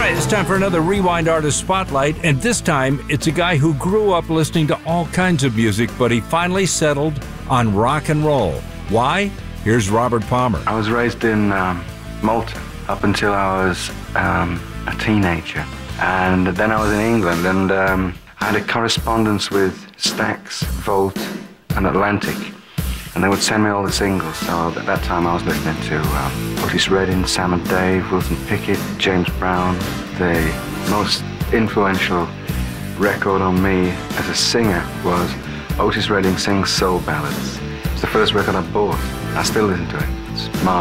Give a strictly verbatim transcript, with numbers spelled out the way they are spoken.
right, it's time for another Rewind Artist Spotlight, and this time it's a guy who grew up listening to all kinds of music, but he finally settled on rock and roll. Why? Here's Robert Palmer. I was raised in um, Malta up until I was um, a teenager, and then I was in England, and um, I had a correspondence with Stax, Volt, and Atlantic, and they would send me all the singles. So at that time I was listening to um, Otis Redding, Sam and Dave, Wilson Pickett, James Brown. The most influential record on me as a singer was Otis Redding Sings Soul Ballads. It's the first record I bought. I still listen to it. It's marvelous.